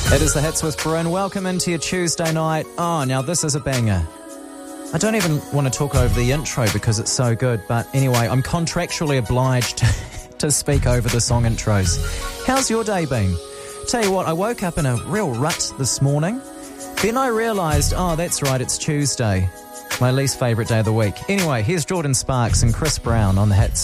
It is the Hits with Bryn. Welcome into your Tuesday night. Oh, now this is a banger. I don't even want to talk over the intro because it's so good. But anyway, I'm contractually obliged to speak over the song intros. How's your day been? Tell you what, I woke up in a real rut this morning. Then I realised, oh, that's right, it's Tuesday. My least favourite day of the week. Anyway, here's Jordan Sparks and Chris Brown on the Hits.